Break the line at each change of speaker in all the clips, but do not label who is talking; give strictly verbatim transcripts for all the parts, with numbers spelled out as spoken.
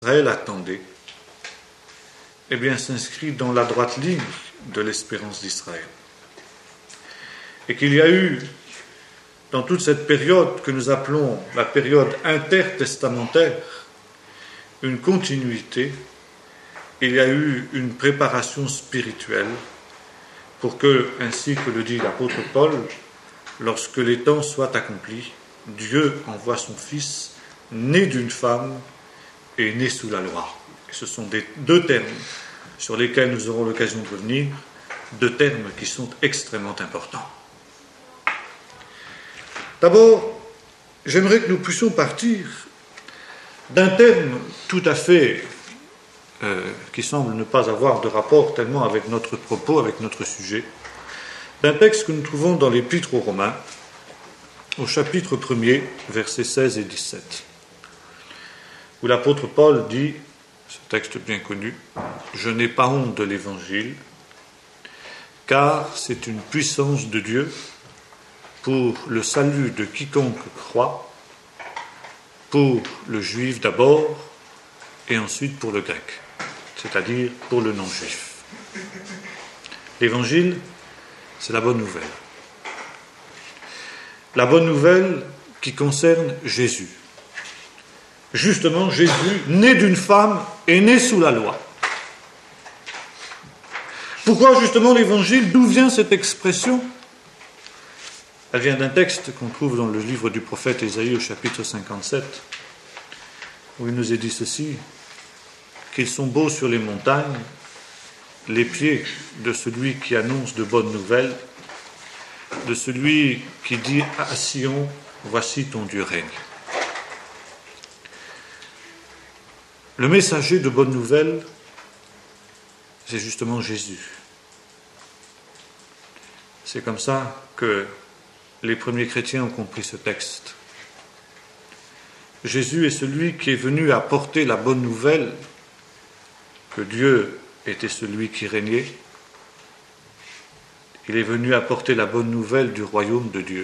Israël attendait, eh bien, s'inscrit dans la droite ligne de l'espérance d'Israël. Et qu'il y a eu, dans toute cette période que nous appelons la période intertestamentaire, une continuité, il y a eu une préparation spirituelle pour que, ainsi que le dit l'apôtre Paul, lorsque les temps soient accomplis, Dieu envoie son Fils, né d'une femme et né sous la loi. Et ce sont des, deux termes sur lesquels nous aurons l'occasion de revenir, deux termes qui sont extrêmement importants. D'abord, j'aimerais que nous puissions partir d'un terme tout à fait euh, qui semble ne pas avoir de rapport tellement avec notre propos, avec notre sujet, d'un texte que nous trouvons dans l'Épître aux Romains, au chapitre premier, versets seize et dix-sept, où l'apôtre Paul dit, ce texte bien connu, « Je n'ai pas honte de l'Évangile, car c'est une puissance de Dieu pour le salut de quiconque croit, pour le juif d'abord, et ensuite pour le grec, c'est-à-dire pour le non-juif. » L'Évangile, c'est la bonne nouvelle. La bonne nouvelle qui concerne Jésus. Justement, Jésus, né d'une femme, est né sous la loi. Pourquoi justement l'Évangile? D'où vient cette expression? Elle vient d'un texte qu'on trouve dans le livre du prophète Ésaïe au chapitre cinquante-sept, où il nous est dit ceci, qu'ils sont beaux sur les montagnes, les pieds de celui qui annonce de bonnes nouvelles, de celui qui dit à Sion, voici ton Dieu règne. Le messager de bonnes nouvelles, c'est justement Jésus. C'est comme ça que les premiers chrétiens ont compris ce texte. Jésus est celui qui est venu apporter la bonne nouvelle que Dieu était celui qui régnait. Il est venu apporter la bonne nouvelle du royaume de Dieu.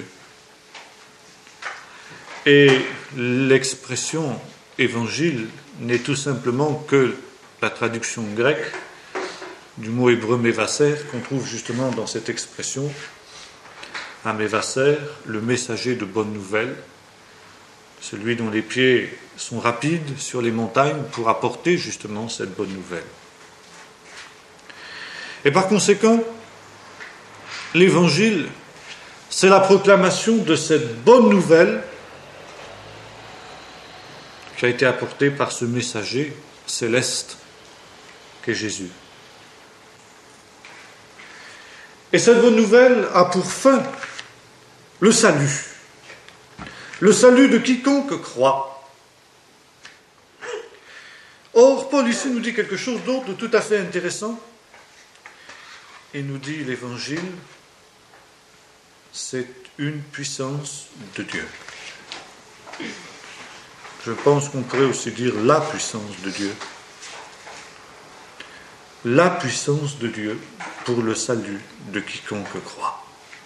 Et l'expression évangile n'est tout simplement que la traduction grecque du mot hébreu mévaser qu'on trouve justement dans cette expression, un mévaser, le messager de bonne nouvelle, celui dont les pieds sont rapides sur les montagnes pour apporter justement cette bonne nouvelle. Et par conséquent, l'Évangile, c'est la proclamation de cette bonne nouvelle qui a été apportée par ce messager céleste qu'est Jésus. Et cette bonne nouvelle a pour fin le salut. Le salut de quiconque croit. Or, Paul ici nous dit quelque chose d'autre de tout à fait intéressant. Il nous dit l'Évangile, c'est une puissance de Dieu. Je pense qu'on pourrait aussi dire la puissance de Dieu. La puissance de Dieu pour le salut de quiconque croit.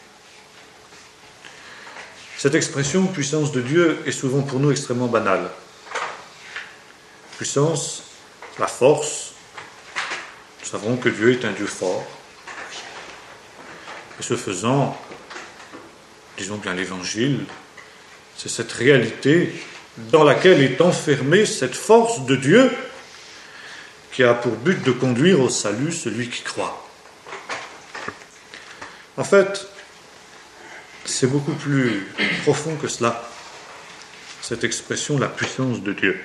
Cette expression, puissance de Dieu, est souvent pour nous extrêmement banale. Puissance, la force. Nous savons que Dieu est un Dieu fort. Et ce faisant, disons bien l'Évangile, c'est cette réalité dans laquelle est enfermée cette force de Dieu qui a pour but de conduire au salut celui qui croit. En fait, c'est beaucoup plus profond que cela, cette expression, la puissance de Dieu.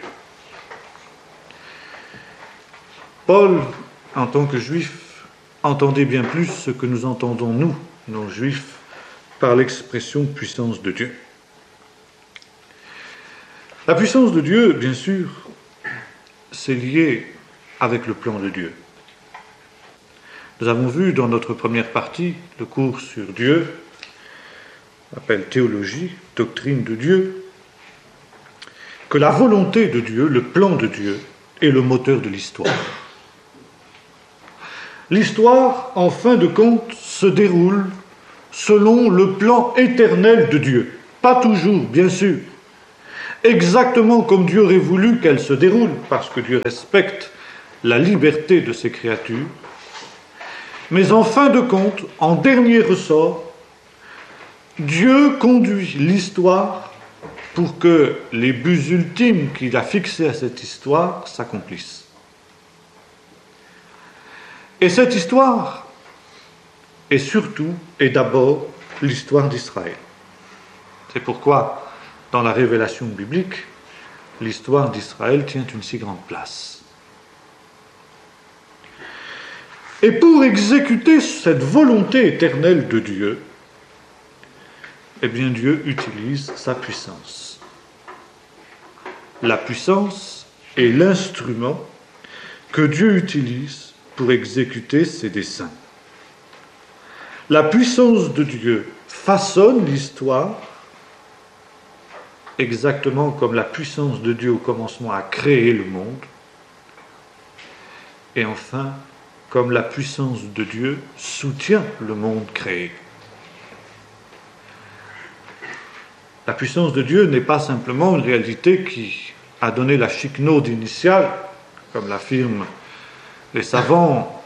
Paul, en tant que juif, entendait bien plus ce que nous entendons, nous, non-juifs, par l'expression puissance de Dieu. La puissance de Dieu, bien sûr, c'est lié avec le plan de Dieu. Nous avons vu dans notre première partie, le cours sur Dieu, on appelle théologie, doctrine de Dieu, que la volonté de Dieu, le plan de Dieu, est le moteur de l'histoire. L'histoire, en fin de compte, se déroule selon le plan éternel de Dieu. Pas toujours, bien sûr. exactement comme Dieu aurait voulu qu'elle se déroule, parce que Dieu respecte la liberté de ses créatures. Mais en fin de compte, en dernier ressort, Dieu conduit l'histoire pour que les buts ultimes qu'il a fixés à cette histoire s'accomplissent. Et cette histoire est surtout et d'abord l'histoire d'Israël. C'est pourquoi, dans la révélation biblique, l'histoire d'Israël tient une si grande place. Et pour exécuter cette volonté éternelle de Dieu, eh bien Dieu utilise sa puissance. La puissance est l'instrument que Dieu utilise pour exécuter ses desseins. La puissance de Dieu façonne l'histoire exactement comme la puissance de Dieu au commencement a créé le monde, et enfin, comme la puissance de Dieu soutient le monde créé. La puissance de Dieu n'est pas simplement une réalité qui a donné la chiquenaude initiale, comme l'affirment les savants,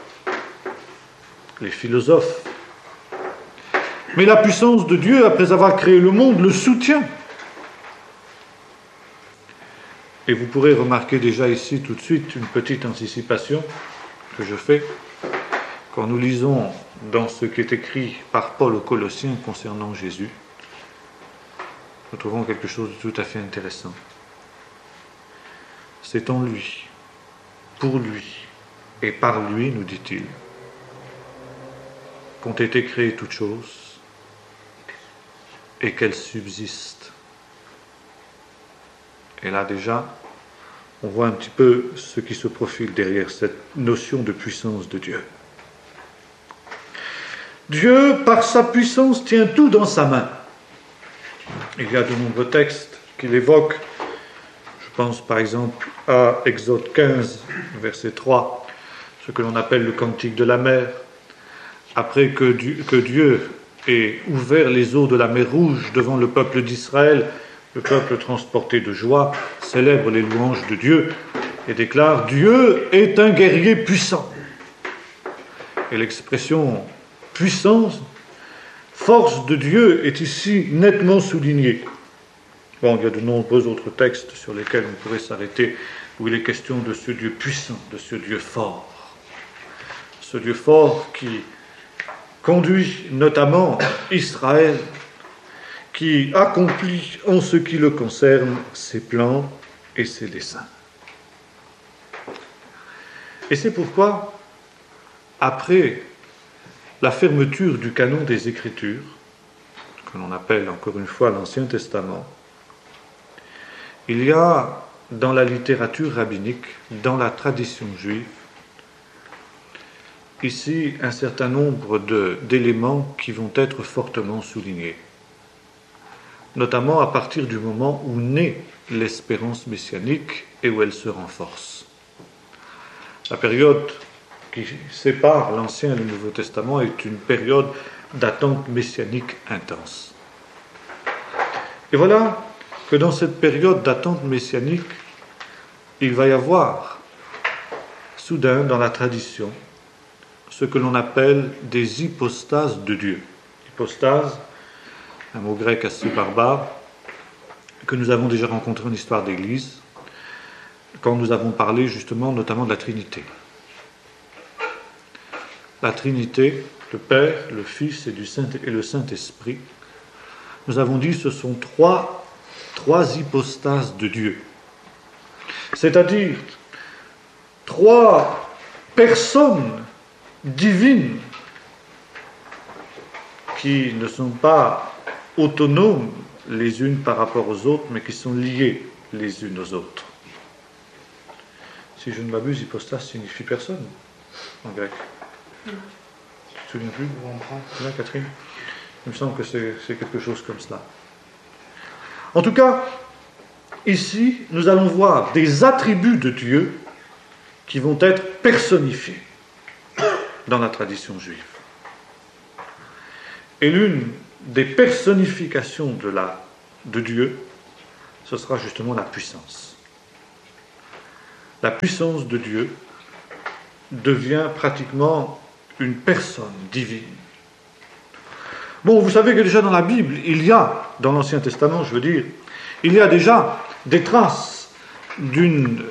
les philosophes. Mais la puissance de Dieu, après avoir créé le monde, le soutient. Et vous pourrez remarquer déjà ici tout de suite une petite anticipation que je fais quand nous lisons dans ce qui est écrit par Paul aux Colossiens concernant Jésus. Nous trouvons quelque chose de tout à fait intéressant. C'est en lui, pour lui et par lui, nous dit-il, qu'ont été créées toutes choses et qu'elles subsistent. Et là déjà, on voit un petit peu ce qui se profile derrière cette notion de puissance de Dieu. Dieu, par sa puissance, tient tout dans sa main. Il y a de nombreux textes qui l'évoquent. Je pense par exemple à Exode quinze, verset trois, ce que l'on appelle le cantique de la mer. Après que Dieu, que Dieu ait ouvert les eaux de la mer Rouge devant le peuple d'Israël, le peuple transporté de joie célèbre les louanges de Dieu et déclare « Dieu est un guerrier puissant ». Et l'expression « puissance », force de Dieu est ici nettement soulignée. Bon, il y a de nombreux autres textes sur lesquels on pourrait s'arrêter, où il est question de ce Dieu puissant, de ce Dieu fort. Ce Dieu fort qui conduit notamment Israël, qui accomplit en ce qui le concerne ses plans et ses desseins. Et c'est pourquoi, après la fermeture du canon des Écritures, que l'on appelle encore une fois l'Ancien Testament, il y a dans la littérature rabbinique, dans la tradition juive, ici un certain nombre de, d'éléments qui vont être fortement soulignés, notamment à partir du moment où naît l'espérance messianique et où elle se renforce. La période qui sépare l'Ancien et le Nouveau Testament est une période d'attente messianique intense. Et voilà que dans cette période d'attente messianique, il va y avoir soudain dans la tradition ce que l'on appelle des hypostases de Dieu. Hypostase, un mot grec assez barbare, que nous avons déjà rencontré en histoire d'Église, quand nous avons parlé justement notamment de la Trinité. La Trinité, le Père, le Fils et, du Saint, et le Saint-Esprit, nous avons dit ce sont trois, trois hypostases de Dieu. C'est-à-dire trois personnes divines qui ne sont pas autonomes les unes par rapport aux autres, mais qui sont liées les unes aux autres. Si je ne m'abuse, hypostase signifie personne en grec. Tu te souviens plus où on prend là, Catherine? Il me semble que c'est, c'est quelque chose comme cela. En tout cas, ici, nous allons voir des attributs de Dieu qui vont être personnifiés dans la tradition juive. Et l'une des personnifications de, la, de Dieu, ce ce sera justement la puissance. La puissance de Dieu devient pratiquement une personne divine. Bon, vous savez que déjà dans la Bible, il y a, dans l'Ancien Testament, je veux dire, il y a déjà des traces d'une,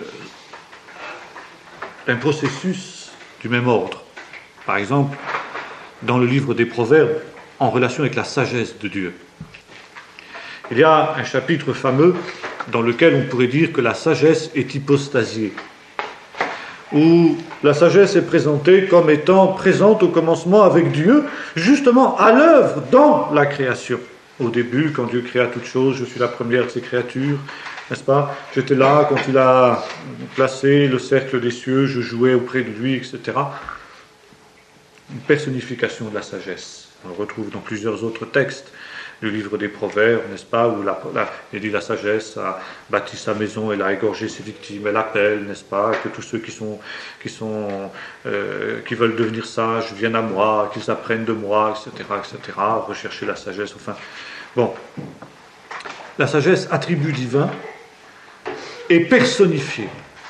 d'un processus du même ordre. Par exemple, dans le livre des Proverbes, en relation avec la sagesse de Dieu. Il y a un chapitre fameux dans lequel on pourrait dire que la sagesse est hypostasiée, où la sagesse est présentée comme étant présente au commencement avec Dieu, justement à l'œuvre dans la création. Au début, quand Dieu créa toutes choses, je suis la première de ses créatures, n'est-ce pas? J'étais là quand il a placé le cercle des cieux, je jouais auprès de lui, et cetera. Une personnification de la sagesse. On le retrouve dans plusieurs autres textes du livre des Proverbes, n'est-ce pas, où la, la, il dit la sagesse a bâti sa maison, elle a égorgé ses victimes, elle appelle, n'est-ce pas, que tous ceux qui sont, qui sont, euh, qui veulent devenir sages viennent à moi, qu'ils apprennent de moi, et cetera, et cetera, rechercher la sagesse, enfin, bon. La sagesse, attribut divin, est personnifiée.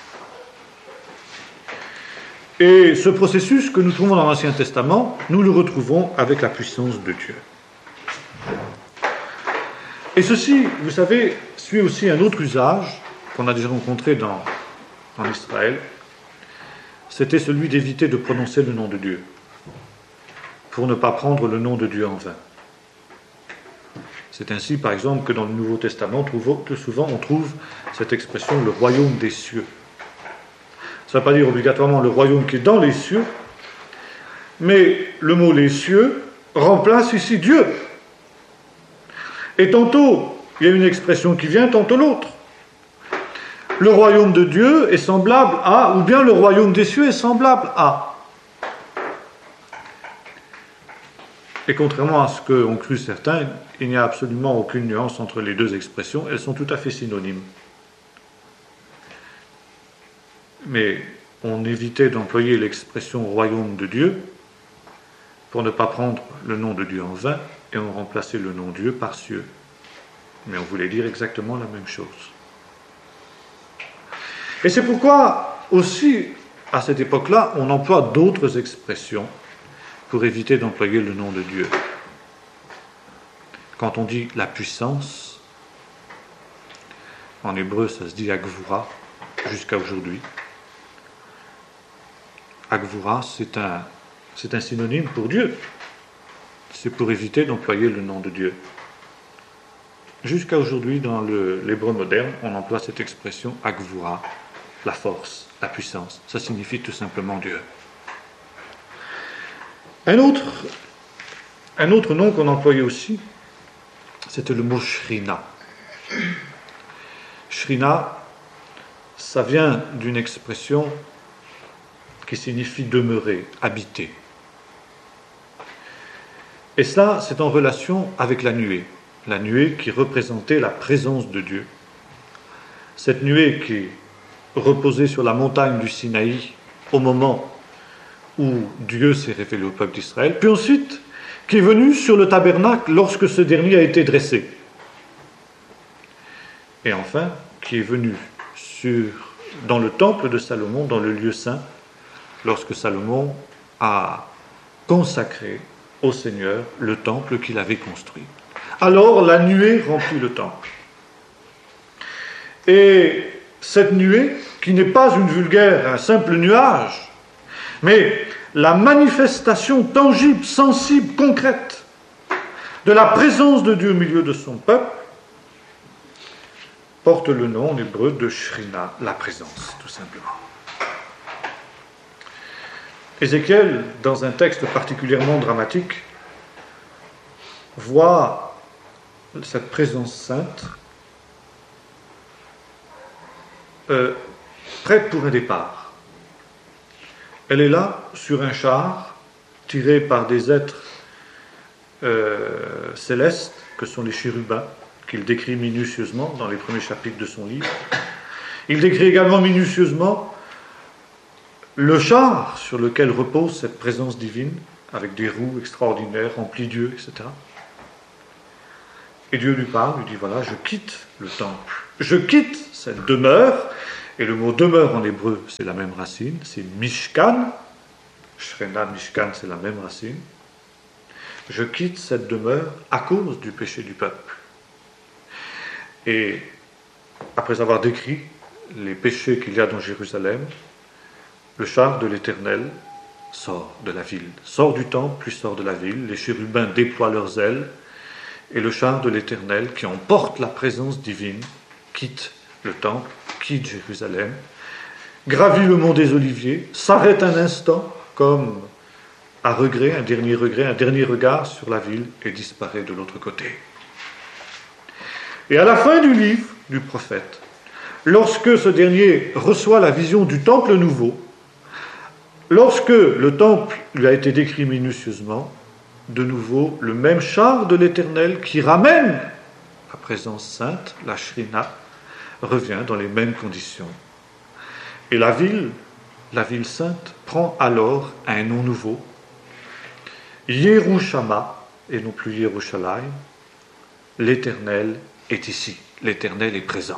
Et ce processus que nous trouvons dans l'Ancien Testament, nous le retrouvons avec la puissance de Dieu. Et ceci, vous savez, suit aussi un autre usage qu'on a déjà rencontré dans, en Israël. C'était celui d'éviter de prononcer le nom de Dieu, pour ne pas prendre le nom de Dieu en vain. C'est ainsi, par exemple, que dans le Nouveau Testament, tout souvent, on trouve cette expression « le royaume des cieux ». Ça ne veut pas dire obligatoirement le royaume qui est dans les cieux, mais le mot « les cieux » remplace ici Dieu. Et tantôt, il y a une expression qui vient, tantôt l'autre. Le royaume de Dieu est semblable à, ou bien le royaume des cieux est semblable à. Et contrairement à ce qu'ont cru certains, il n'y a absolument aucune nuance entre les deux expressions, elles sont tout à fait synonymes. Mais on évitait d'employer l'expression royaume de Dieu pour ne pas prendre le nom de Dieu en vain, et on remplaçait le nom Dieu par cieux. Mais on voulait dire exactement la même chose. Et c'est pourquoi aussi, à cette époque-là, on emploie d'autres expressions pour éviter d'employer le nom de Dieu. Quand on dit la puissance, en hébreu ça se dit Agvura, jusqu'à aujourd'hui. Agvura, c'est un, c'est un synonyme pour Dieu. C'est pour éviter d'employer le nom de Dieu. Jusqu'à aujourd'hui, dans le, l'hébreu moderne, on emploie cette expression Agvura, la force, la puissance. Ça signifie tout simplement Dieu. Un autre, un autre nom qu'on employait aussi, c'était le mot Shrina. Shrina, ça vient d'une expression qui signifie demeurer, habiter. Et cela, c'est en relation avec la nuée. La nuée qui représentait la présence de Dieu. Cette nuée qui reposait sur la montagne du Sinaï au moment où Dieu s'est révélé au peuple d'Israël, puis ensuite qui est venue sur le tabernacle lorsque ce dernier a été dressé. Et enfin, qui est venue sur, dans le temple de Salomon, dans le lieu saint, lorsque Salomon a consacré au Seigneur le temple qu'il avait construit. Alors la nuée remplit le temple. Et cette nuée, qui n'est pas une vulgaire, un simple nuage, mais la manifestation tangible, sensible, concrète de la présence de Dieu au milieu de son peuple, porte le nom en hébreu de Shrina, la présence, tout simplement. Ézéchiel, dans un texte particulièrement dramatique, voit cette présence sainte euh, prête pour un départ. Elle est là, sur un char, tiré par des êtres euh, célestes, que sont les chérubins, qu'il décrit minutieusement dans les premiers chapitres de son livre. Il décrit également minutieusement le char sur lequel repose cette présence divine, avec des roues extraordinaires, remplis d'yeux, et cetera. Et Dieu lui parle, lui dit, voilà, je quitte le temple je quitte cette demeure, et le mot demeure en hébreu, c'est la même racine, c'est mishkan, shrena, mishkan, c'est la même racine. Je quitte cette demeure à cause du péché du peuple. Et après avoir décrit les péchés qu'il y a dans Jérusalem, le char de l'Éternel sort de la ville, sort du temple, puis sort de la ville, les chérubins déploient leurs ailes, et le char de l'Éternel, qui emporte la présence divine, quitte le temple, quitte Jérusalem, gravit le mont des Oliviers, s'arrête un instant, comme à regret, un dernier regret, un dernier regard sur la ville, et disparaît de l'autre côté. Et à la fin du livre du prophète, lorsque ce dernier reçoit la vision du temple nouveau, lorsque le temple lui a été décrit minutieusement, de nouveau, le même char de l'Éternel qui ramène la présence sainte, la Shrina, revient dans les mêmes conditions. Et la ville, la ville sainte, prend alors un nom nouveau, Yerushama, et non plus Yerushalayim. L'Éternel est ici, l'Éternel est présent.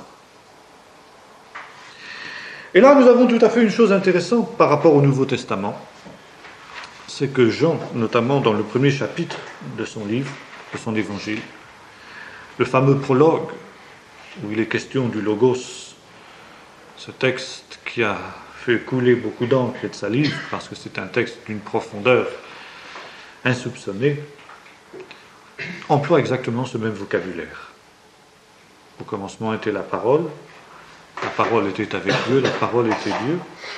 Et là, nous avons tout à fait une chose intéressante par rapport au Nouveau Testament, c'est que Jean, notamment dans le premier chapitre de son livre, de son évangile, le fameux prologue, où il est question du Logos, ce texte qui a fait couler beaucoup d'encre et de salive, parce que c'est un texte d'une profondeur insoupçonnée, emploie exactement ce même vocabulaire. Au commencement était la parole, la parole était avec Dieu, la parole était Dieu,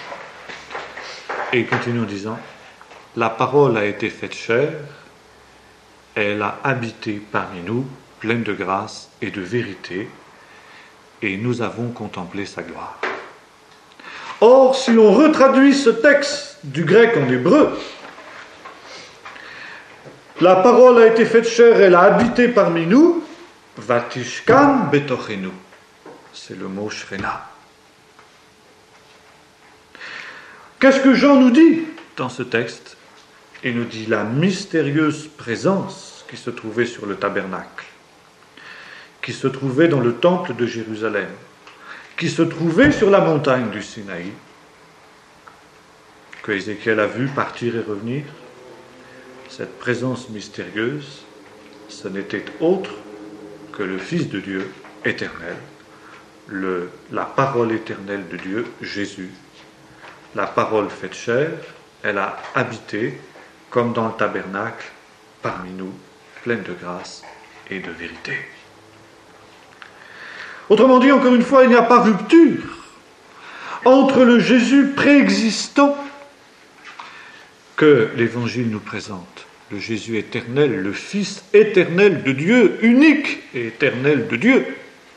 et il continue en disant, la parole a été faite chair, elle a habité parmi nous, pleine de grâce et de vérité, et nous avons contemplé sa gloire. Or, si l'on retraduit ce texte du grec en hébreu, la parole a été faite chair, elle a habité parmi nous, vatishkan betochenu. C'est le mot shrena. Qu'est-ce que Jean nous dit dans ce texte? Il nous dit la mystérieuse présence qui se trouvait sur le tabernacle, qui se trouvait dans le temple de Jérusalem, qui se trouvait sur la montagne du Sinaï, que Ézéchiel a vu partir et revenir. Cette présence mystérieuse, ce n'était autre que le Fils de Dieu éternel, le, la parole éternelle de Dieu, Jésus. La parole faite chair, elle a habité, comme dans le tabernacle, parmi nous, pleine de grâce et de vérité. Autrement dit, encore une fois, il n'y a pas rupture entre le Jésus préexistant que l'Évangile nous présente, le Jésus éternel, le Fils éternel de Dieu, unique et éternel de Dieu.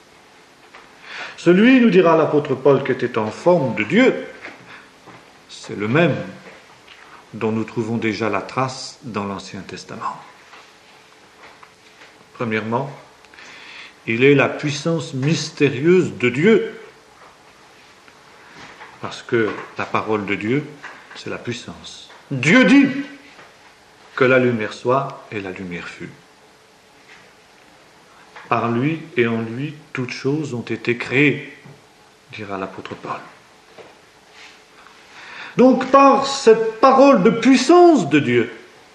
Celui, nous dira l'apôtre Paul, qui était en forme de Dieu, c'est le même dont nous trouvons déjà la trace dans l'Ancien Testament. Premièrement, il est la puissance mystérieuse de Dieu, parce que la parole de Dieu, c'est la puissance. Dieu dit que la lumière soit, et la lumière fut. Par lui et en lui, toutes choses ont été créées, dira l'apôtre Paul. Donc, par cette parole de puissance de Dieu,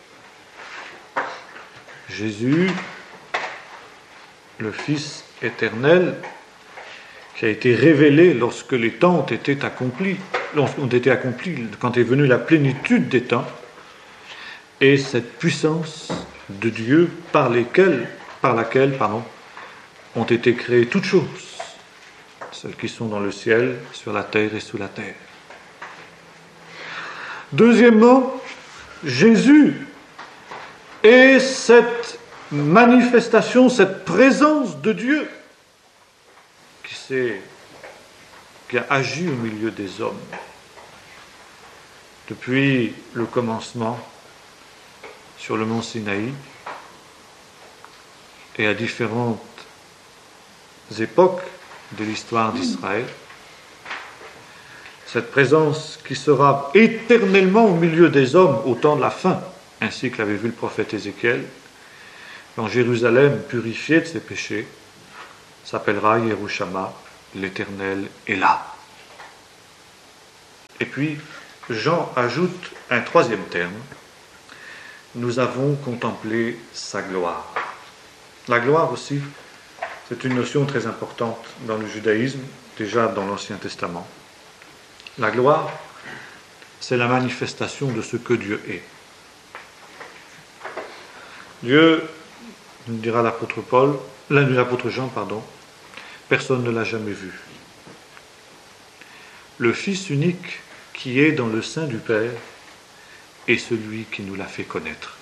Jésus, le Fils éternel, qui a été révélé lorsque les temps étaient accomplis, ont été accomplis, quand est venue la plénitude des temps, et cette puissance de Dieu par, lesquelles, par laquelle pardon, ont été créées toutes choses, celles qui sont dans le ciel, sur la terre et sous la terre. Deuxièmement, Jésus est cette manifestation, cette présence de Dieu qui, s'est, qui a agi au milieu des hommes depuis le commencement sur le mont Sinaï et à différentes époques de l'histoire d'Israël. Cette présence qui sera éternellement au milieu des hommes au temps de la fin, ainsi que l'avait vu le prophète Ézéchiel, quand Jérusalem, purifiée de ses péchés, s'appellera Yerushama, l'Éternel est là. Et puis, Jean ajoute un troisième terme. Nous avons contemplé sa gloire. La gloire aussi, c'est une notion très importante dans le judaïsme, déjà dans l'Ancien Testament. La gloire, c'est la manifestation de ce que Dieu est. Dieu, nous dira l'apôtre Paul, l'apôtre Jean, pardon, personne ne l'a jamais vu. Le Fils unique qui est dans le sein du Père est celui qui nous l'a fait connaître.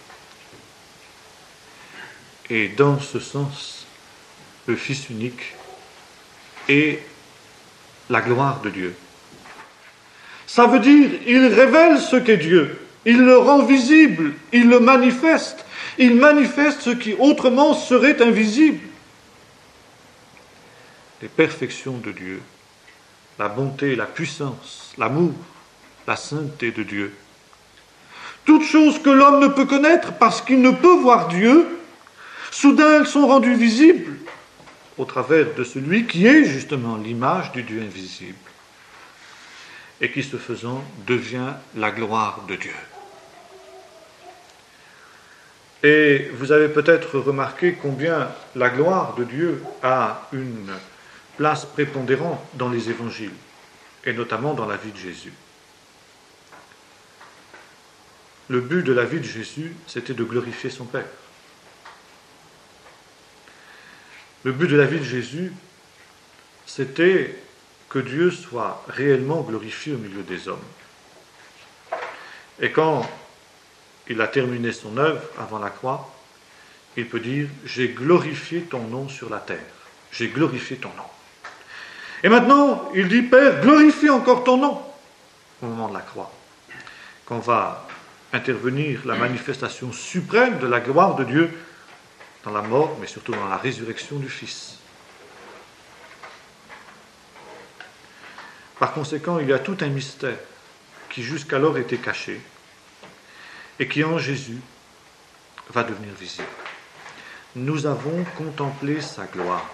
Et dans ce sens, le Fils unique est la gloire de Dieu. Ça veut dire, il révèle ce qu'est Dieu, il le rend visible, il le manifeste, il manifeste ce qui autrement serait invisible. Les perfections de Dieu, la bonté, la puissance, l'amour, la sainteté de Dieu. Toutes choses que l'homme ne peut connaître parce qu'il ne peut voir Dieu, soudain elles sont rendues visibles au travers de celui qui est justement l'image du Dieu invisible et qui, ce faisant, devient la gloire de Dieu. Et vous avez peut-être remarqué combien la gloire de Dieu a une place prépondérante dans les évangiles, et notamment dans la vie de Jésus. Le but de la vie de Jésus, c'était de glorifier son Père. Le but de la vie de Jésus, c'était que Dieu soit réellement glorifié au milieu des hommes. Et quand il a terminé son œuvre avant la croix, il peut dire « J'ai glorifié ton nom sur la terre. J'ai glorifié ton nom. » Et maintenant, il dit « Père, glorifie encore ton nom » au moment de la croix, quand va intervenir la manifestation suprême de la gloire de Dieu dans la mort, mais surtout dans la résurrection du Fils. Par conséquent, il y a tout un mystère qui jusqu'alors était caché et qui en Jésus va devenir visible. Nous avons contemplé sa gloire.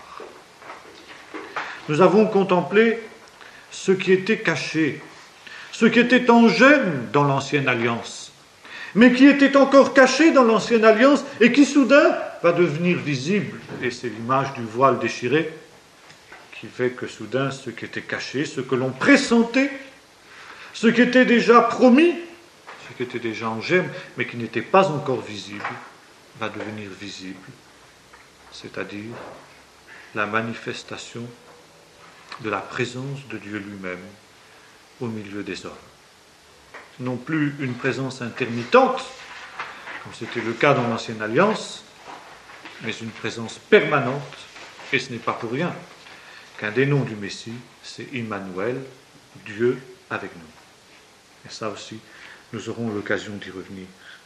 Nous avons contemplé ce qui était caché, ce qui était en germe dans l'ancienne alliance, mais qui était encore caché dans l'ancienne alliance et qui soudain va devenir visible. Et c'est l'image du voile déchiré qui fait que soudain ce qui était caché, ce que l'on pressentait, ce qui était déjà promis, ce qui était déjà en germe, mais qui n'était pas encore visible, va devenir visible, c'est-à-dire la manifestation de la présence de Dieu lui-même au milieu des hommes. Non plus une présence intermittente, comme c'était le cas dans l'Ancienne Alliance, mais une présence permanente, et ce n'est pas pour rien qu'un des noms du Messie, c'est Immanuel, Dieu avec nous. Et ça aussi, nous aurons l'occasion d'y revenir.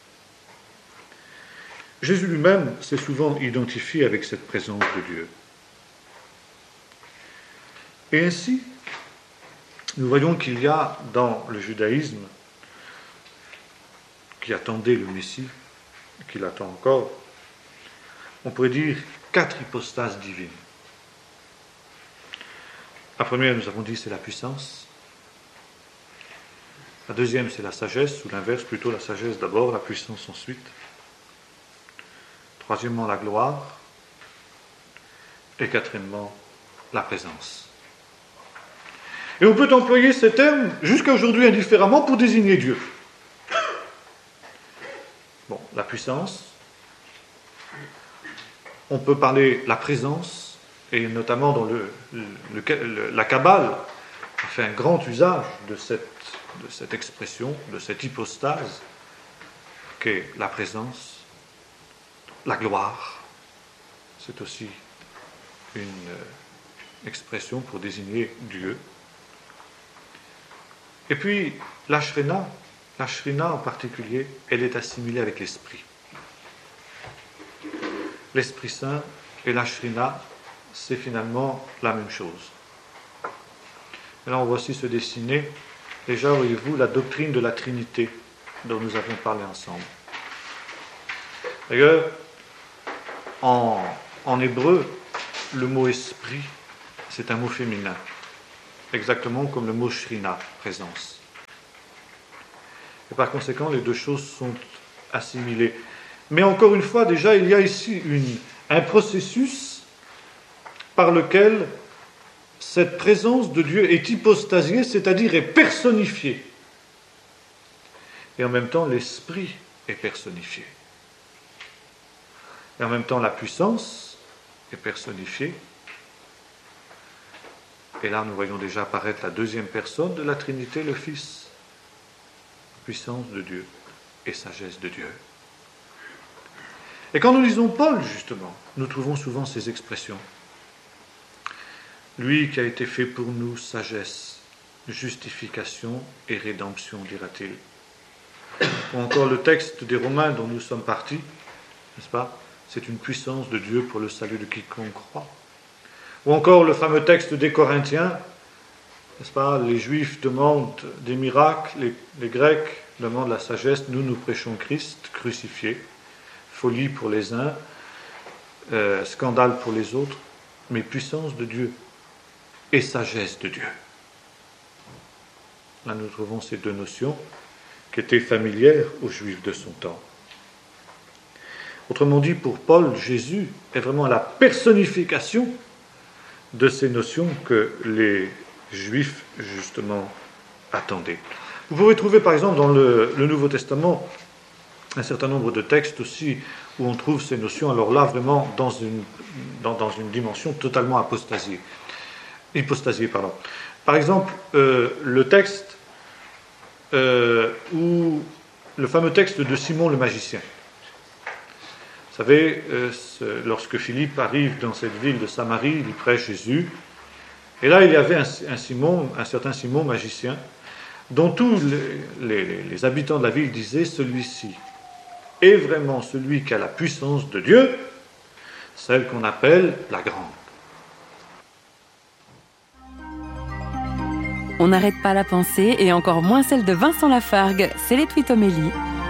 Jésus lui-même s'est souvent identifié avec cette présence de Dieu. Et ainsi, nous voyons qu'il y a dans le judaïsme, qui attendait le Messie, qui l'attend encore, on pourrait dire quatre hypostases divines. La première, nous avons dit, c'est la puissance. La deuxième, c'est la sagesse, ou l'inverse, plutôt la sagesse d'abord, la puissance ensuite. Troisièmement, la gloire. Et quatrièmement, la présence. Et on peut employer ces termes jusqu'à aujourd'hui indifféremment pour désigner Dieu. Bon, la puissance. On peut parler de la présence, et notamment dans le, le, le, la Kabbale a fait un grand usage de cette, de cette expression, de cette hypostase, qu'est la présence, la gloire. C'est aussi une expression pour désigner Dieu. Et puis, la Shrina, la Shrina en particulier, elle est assimilée avec l'Esprit. L'Esprit Saint et la Shrina, c'est finalement la même chose. Et là, on voit aussi se dessiner, déjà, voyez-vous, la doctrine de la Trinité dont nous avons parlé ensemble. D'ailleurs, en, en hébreu, le mot esprit c'est un mot féminin, exactement comme le mot shrina, présence. Et par conséquent, les deux choses sont assimilées. Mais encore une fois, déjà, il y a ici une, un processus par lequel cette présence de Dieu est hypostasiée, c'est-à-dire est personnifiée. Et en même temps, l'esprit est personnifié. Et en même temps, la puissance est personnifiée. Et là, nous voyons déjà apparaître la deuxième personne de la Trinité, le Fils. Puissance de Dieu et sagesse de Dieu. Et quand nous lisons Paul, justement, nous trouvons souvent ces expressions. Lui qui a été fait pour nous sagesse, justification et rédemption, dira-t-il. Ou encore le texte des Romains dont nous sommes partis, n'est-ce pas? C'est une puissance de Dieu pour le salut de quiconque croit. Ou encore le fameux texte des Corinthiens, n'est-ce pas? Les Juifs demandent des miracles, les, les Grecs demandent la sagesse, nous nous prêchons Christ crucifié, folie pour les uns, euh, scandale pour les autres, mais puissance de Dieu et sagesse de Dieu. Là nous trouvons ces deux notions qui étaient familières aux Juifs de son temps. Autrement dit, pour Paul, Jésus est vraiment la personnification de ces notions que les Juifs, justement, attendaient. Vous pouvez trouver, par exemple, dans le, le Nouveau Testament, un certain nombre de textes aussi où on trouve ces notions, alors là, vraiment, dans une, dans, dans une dimension totalement apostasiée. Hypostasiée, pardon. Par exemple, euh, le texte euh, où le fameux texte de Simon le magicien. Vous savez, euh, ce, lorsque Philippe arrive dans cette ville de Samarie, il prêche Jésus, et là il y avait un, un Simon, un certain Simon magicien, dont tous les, les, les habitants de la ville disaient, celui-ci est vraiment celui qui a la puissance de Dieu, celle qu'on appelle la grande.
On n'arrête pas la pensée, et encore moins celle de Vincent Lafargue, c'est les Twitomélie.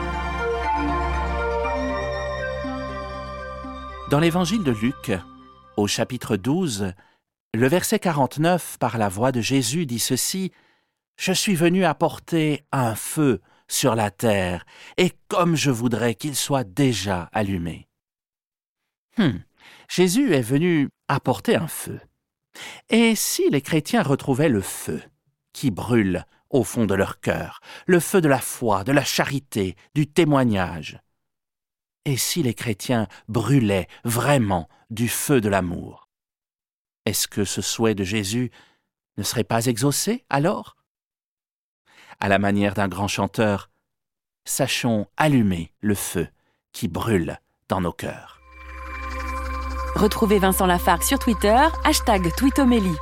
Dans l'évangile de Luc, au chapitre douze, le verset quarante-neuf, par la voix de Jésus, dit ceci: « Je suis venu apporter un feu sur la terre, et comme je voudrais qu'il soit déjà allumé. » Hum, Jésus est venu apporter un feu. Et si les chrétiens retrouvaient le feu qui brûle au fond de leur cœur, le feu de la foi, de la charité, du témoignage, et si les chrétiens brûlaient vraiment du feu de l'amour, est-ce que ce souhait de Jésus ne serait pas exaucé alors? À la manière d'un grand chanteur, sachons allumer le feu qui brûle dans nos cœurs.
Retrouvez Vincent Lafargue sur Twitter, hashtag Twitomélie.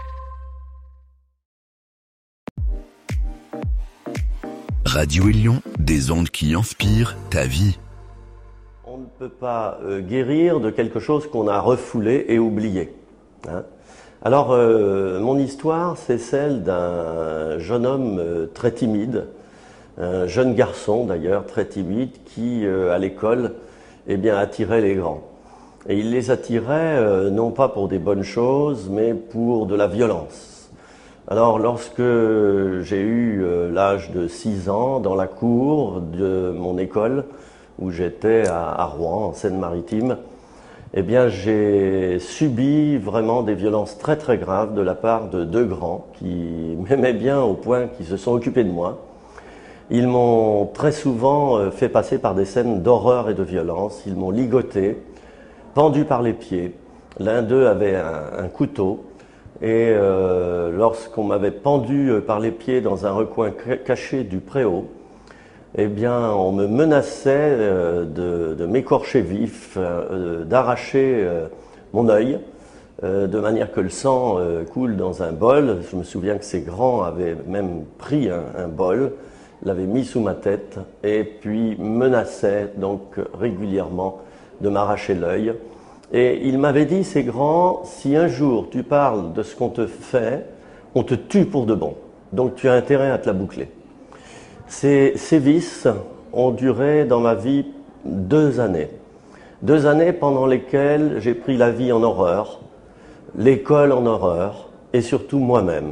Radio Élion, des ondes qui inspirent ta vie.
On ne peut pas euh, guérir de quelque chose qu'on a refoulé et oublié. Hein. Alors, euh, mon histoire, c'est celle d'un jeune homme euh, très timide, un jeune garçon d'ailleurs très timide, qui, euh, à l'école, eh bien, attirait les grands. Et il les attirait euh, non pas pour des bonnes choses, mais pour de la violence. Alors, lorsque j'ai eu euh, l'âge de six ans, dans la cour de mon école, où j'étais à, à Rouen, en Seine-Maritime, eh bien, j'ai subi vraiment des violences très très graves de la part de deux grands qui m'aimaient bien au point qu'ils se sont occupés de moi. Ils m'ont très souvent fait passer par des scènes d'horreur et de violence. Ils m'ont ligoté, pendu par les pieds. L'un d'eux avait un, un couteau. Et euh, lorsqu'on m'avait pendu par les pieds dans un recoin caché du préau, eh bien, on me menaçait euh, de, de m'écorcher vif, euh, d'arracher euh, mon œil, euh, de manière que le sang euh, coule dans un bol. Je me souviens que ces grands avaient même pris un, un bol, l'avaient mis sous ma tête, et puis menaçaient donc régulièrement de m'arracher l'œil. Et il m'avait dit, ces grands, si un jour tu parles de ce qu'on te fait, on te tue pour de bon. Donc tu as intérêt à te la boucler. Ces sévices ont duré dans ma vie deux années. Deux années pendant lesquelles j'ai pris la vie en horreur, l'école en horreur et surtout moi-même.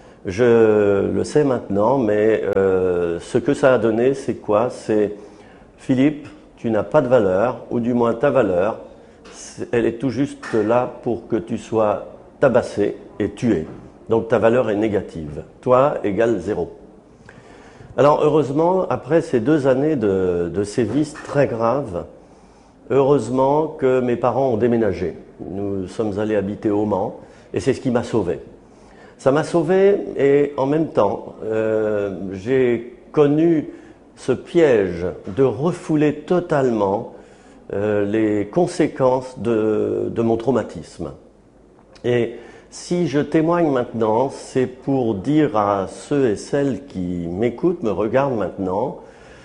Je le sais maintenant, mais euh, ce que ça a donné, c'est quoi? C'est Philippe, tu n'as pas de valeur, ou du moins ta valeur, elle est tout juste là pour que tu sois tabassé et tué. Donc ta valeur est négative. Toi égale zéro. Alors heureusement, après ces deux années de, de sévices très graves, heureusement que mes parents ont déménagé. Nous sommes allés habiter au Mans et c'est ce qui m'a sauvé. Ça m'a sauvé et en même temps, euh, j'ai connu ce piège de refouler totalement euh, les conséquences de, de mon traumatisme. Et si je témoigne maintenant, c'est pour dire à ceux et celles qui m'écoutent, me regardent maintenant,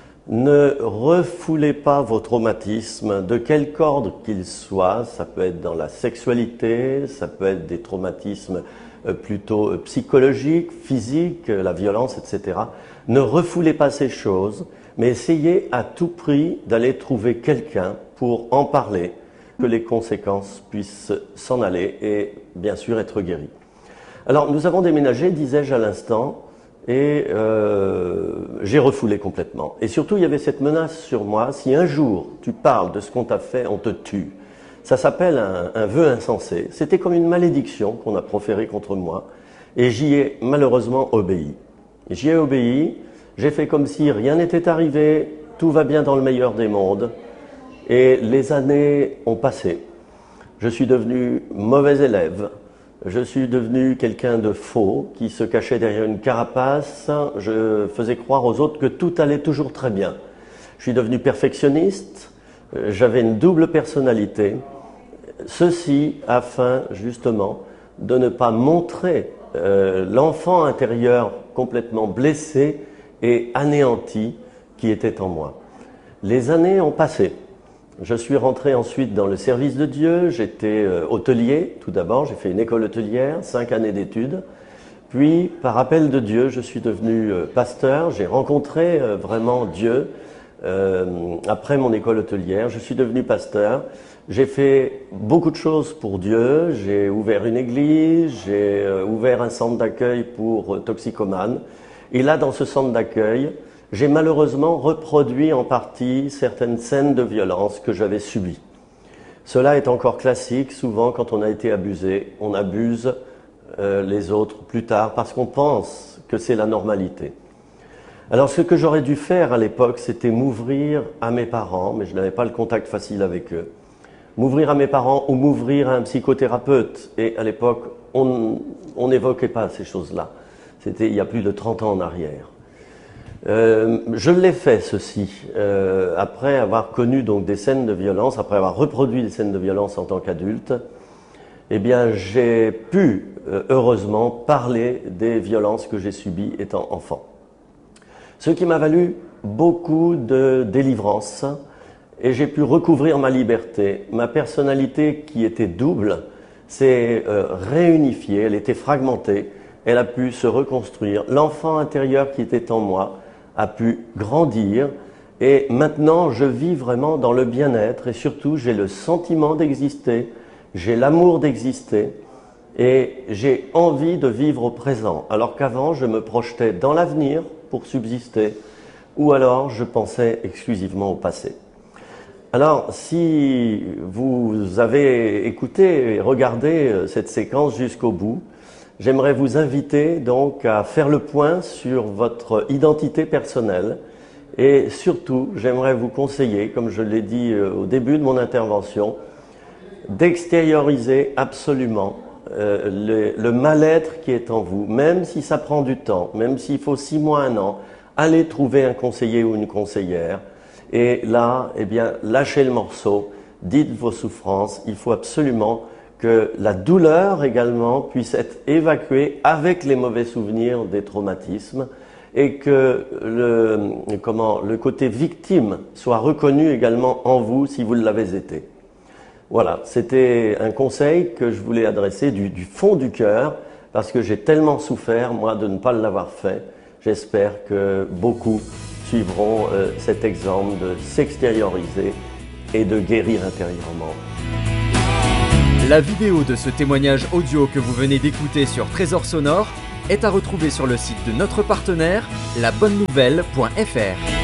ne refoulez pas vos traumatismes, de quelque ordre qu'ils soient. Ça peut être dans la sexualité, ça peut être des traumatismes plutôt psychologiques, physiques, la violence, et cetera. Ne refoulez pas ces choses, mais essayez à tout prix d'aller trouver quelqu'un pour en parler, que les conséquences puissent s'en aller et bien sûr être guéries. Alors nous avons déménagé, disais-je à l'instant, et euh, j'ai refoulé complètement. Et surtout, il y avait cette menace sur moi, si un jour tu parles de ce qu'on t'a fait, on te tue. Ça s'appelle un, un vœu insensé. C'était comme une malédiction qu'on a proférée contre moi, et j'y ai malheureusement obéi. J'y ai obéi, j'ai fait comme si rien n'était arrivé, tout va bien dans le meilleur des mondes, et les années ont passé. Je suis devenu mauvais élève. Je suis devenu quelqu'un de faux, qui se cachait derrière une carapace. Je faisais croire aux autres que tout allait toujours très bien. Je suis devenu perfectionniste. J'avais une double personnalité. Ceci afin, justement, de ne pas montrer euh, l'enfant intérieur complètement blessé et anéanti qui était en moi. Les années ont passé. Je suis rentré ensuite dans le service de Dieu, j'étais euh, hôtelier tout d'abord, j'ai fait une école hôtelière, cinq années d'études. Puis, par appel de Dieu, je suis devenu euh, pasteur, j'ai rencontré euh, vraiment Dieu euh, après mon école hôtelière. Je suis devenu pasteur, j'ai fait beaucoup de choses pour Dieu, j'ai ouvert une église, j'ai euh, ouvert un centre d'accueil pour euh, toxicomanes. Et là, dans ce centre d'accueil, j'ai malheureusement reproduit en partie certaines scènes de violence que j'avais subies. Cela est encore classique, souvent quand on a été abusé, on abuse euh, les autres plus tard parce qu'on pense que c'est la normalité. Alors ce que j'aurais dû faire à l'époque, c'était m'ouvrir à mes parents, mais je n'avais pas le contact facile avec eux. M'ouvrir à mes parents ou m'ouvrir à un psychothérapeute. Et à l'époque, on n'évoquait pas ces choses-là. C'était il y a plus de trente ans en arrière. Euh, je l'ai fait ceci, euh, après avoir connu donc des scènes de violence, après avoir reproduit des scènes de violence en tant qu'adulte, eh bien j'ai pu euh, heureusement parler des violences que j'ai subies étant enfant. Ce qui m'a valu beaucoup de délivrance et j'ai pu recouvrir ma liberté. Ma personnalité qui était double s'est euh, réunifiée, elle était fragmentée, elle a pu se reconstruire. L'enfant intérieur qui était en moi a pu grandir et maintenant je vis vraiment dans le bien-être et surtout j'ai le sentiment d'exister, j'ai l'amour d'exister et j'ai envie de vivre au présent alors qu'avant je me projetais dans l'avenir pour subsister ou alors je pensais exclusivement au passé. Alors si vous avez écouté et regardé cette séquence jusqu'au bout, j'aimerais vous inviter donc à faire le point sur votre identité personnelle et surtout, j'aimerais vous conseiller, comme je l'ai dit au début de mon intervention, d'extérioriser absolument euh, le, le mal-être qui est en vous, même si ça prend du temps, même s'il faut six mois, un an, allez trouver un conseiller ou une conseillère et là, eh bien, lâchez le morceau, dites vos souffrances, il faut absolument que la douleur également puisse être évacuée avec les mauvais souvenirs des traumatismes et que le, comment, le côté victime soit reconnu également en vous si vous l'avez été. Voilà, c'était un conseil que je voulais adresser du, du fond du cœur parce que j'ai tellement souffert, moi, de ne pas l'avoir fait. J'espère que beaucoup suivront euh, cet exemple de s'extérioriser et de guérir intérieurement.
La vidéo de ce témoignage audio que vous venez d'écouter sur Trésor Sonore est à retrouver sur le site de notre partenaire, la bonne nouvelle point f r.